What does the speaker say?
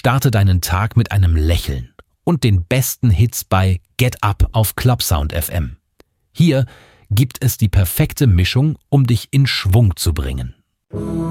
Starte deinen Tag mit einem Lächeln und den besten Hits bei Get Up auf Clubsound FM. Hier gibt es die perfekte Mischung, um dich in Schwung zu bringen.